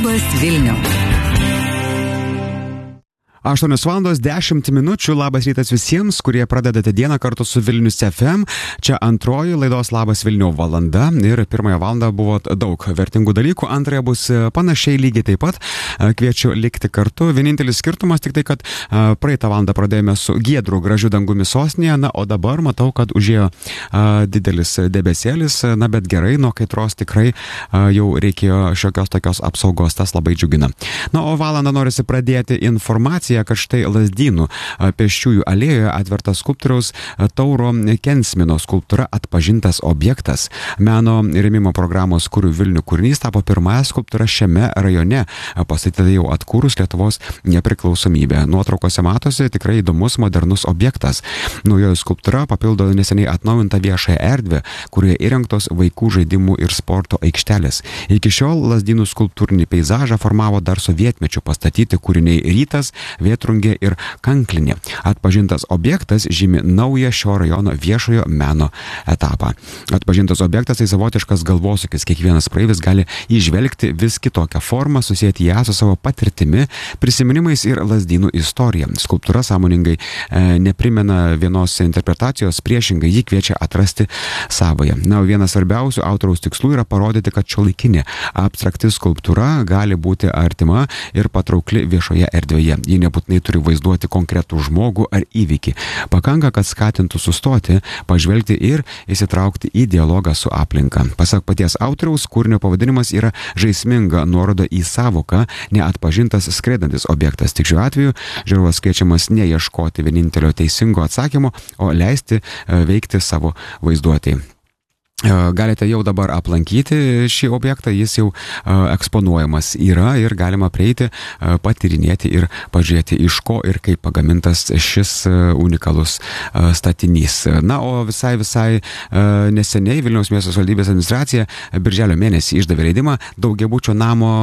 Labas Vilniau. 8:10 Labas rytas visiems, kurie pradedate dieną kartu su Vilnius FM. Čia antroji laidos Labas Vilniau valanda ir pirmąją valandą buvo daug vertingų dalykų, antrąją bus panašiai lygiai taip pat. Kviečiu likti kartu. Vienintelis skirtumas tik tai, kad praeitą valandą pradėjome su giedru gražiu dangumi sostinėje, na, o dabar matau, kad užėjo didelis debesėlis, na, bet gerai, nuo kaitros tikrai jau reikėjo šiokios tokios apsaugos, tas labai džiugina. Na, o valandą norisi pradėti informaciją, kad štai Lazdynų pėsčiųjų alėjoje atverta skulptoriaus Tauro Kensmino skulptūra Atpažintas objektas. Meno rėmimo programos Kuriu Vilnių kūrinys tapo pirmąją skulptūrą šiame rajone, pastatyta jau atkūrus Lietuvos nepriklausomybę. Nuotraukose matosi tikrai įdomus modernus objektas. Naujoji skulptūra papildo neseniai atnaujintą viešąją erdvę, kurioje įrengtos vaikų žaidimų ir sporto aikštelės. Iki šiol Lazdynų skulptūrinį peizažą formavo dar sovietmečiu pastatyti kūriniai Rytas, Vėtrungė ir Kanklinė. Atpažintas objektas žymi naują šio rajono viešojo meno etapą. Atpažintas objektas tai savotiškas galvosūkis. Kiekvienas praeivis gali įžvelgti vis kitokią formą, susijęti ją su savo patirtimi, prisiminimais ir Lazdynų istorija. Skulptūra sąmoningai neprimena vienos interpretacijos, priešingai jį kviečia atrasti savąją. Na, vienas svarbiausių autoriaus tikslų yra parodyti, kad šiuolaikinė abstrakti skulptūra gali būti artima ir patraukli viešoje erdvėje. Ji nebūtinai turi vaizduoti konkretų žmogų ar įvykį. Pakanka, kad skatintų sustoti, pažvelgti ir įsitraukti į dialogą su aplinka. Pasak paties autoriaus, kūrinio pavadinimas yra žaisminga nuoroda į sąvoką neatpažintas skraidantis objektas. Tik šiuo atveju žiūrovas kviečiamas neieškoti vienintelio teisingo atsakymo, o leisti veikti savo vaizduotei. Galite jau dabar aplankyti šį objektą, jis jau eksponuojamas yra ir galima prieiti, patyrinėti ir pažiūrėti, iš ko ir kaip pagamintas šis unikalus statinys. Na, o visai neseniai Vilniaus miesto savivaldybės administracija birželio mėnesį išdavė leidimą daugiabučių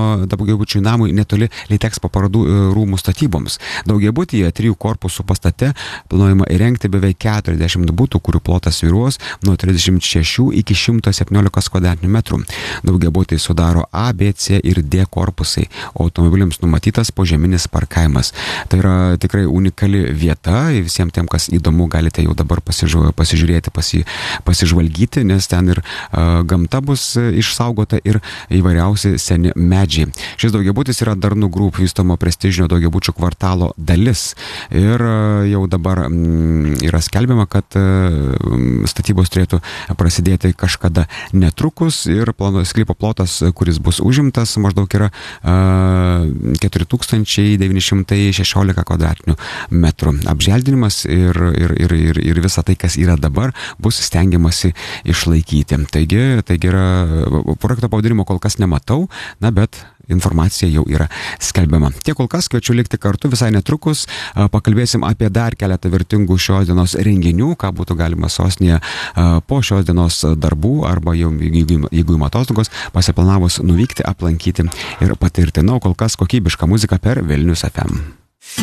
namui netoli Litexpo parodų rūmų statyboms. Daugiabutyje 3 korpusų pastate planuojama įrengti beveik 40 butų, kurių plotas svyruos nuo 36 iki 117 kvadratinių metrų. Daugiabutai sudaro A, B, C ir D korpusai. Automobiliams numatytas požeminis parkavimas. Tai yra tikrai unikali vieta. Visiems tiem, kas įdomu, galite jau dabar pasižiūrėti, pasižvalgyti, nes ten ir gamta bus išsaugota ir įvairiausi seni medžiai. Šis daugiabutis yra Darnu Group vystomo prestižinio daugiabučių kvartalo dalis. Ir jau dabar yra skelbiama, kad statybos turėtų prasidėti kažkada netrukus ir sklypo plotas, kuris bus užimtas, maždaug yra 4916 kvadratinių metrų. Apželdinimas ir visa tai, kas yra dabar, bus stengiamasi išlaikyti. Taigi yra projekto pavadinimo kol kas nematau, na, bet informacija jau yra skelbiama. Tiek kol kas, kviečiu likti kartu, visai netrukus pakalbėsim apie dar keletą vertingų šios dienos renginių, ką būtų galima sostinėje po šios dienos darbų arba jau, jeigu jums atostogos, pasiplanavus nuvykti, aplankyti ir patirti. Na, kol kas kokybiška muzika per Vilnius FM.